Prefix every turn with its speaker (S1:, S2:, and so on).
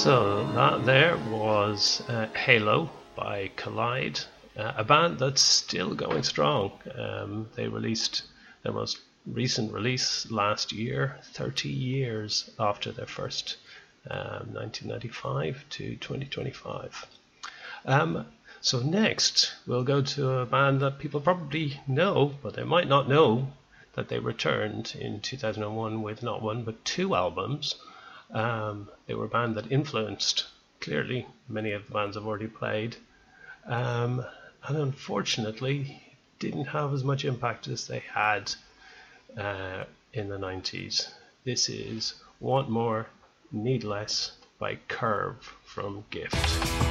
S1: So that there was Halo by Collide, a band that's still going strong. They released their most recent release last year, 30 years after their first 1995 to 2025. So next, we'll go to a band that people probably know, but they might not know that they returned in 2001 with not one but two albums. They were a band that influenced, clearly, many of the bands I've already played, and unfortunately didn't have as much impact as they had in the 90s. This is Want More, Need Less by Curve from Gift.